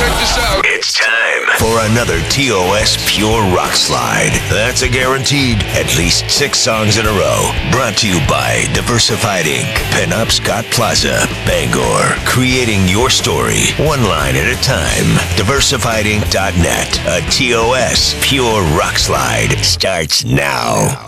check this out. It's time for another TOS Pure Rock Slide. That's a guaranteed at least 6 songs in a row. Brought to you by Diversified Inc., Pinup Scott Plaza, Bangor. Creating your story, one line at a time. DiversifiedInc.net. A TOS Pure Rock Slide starts now.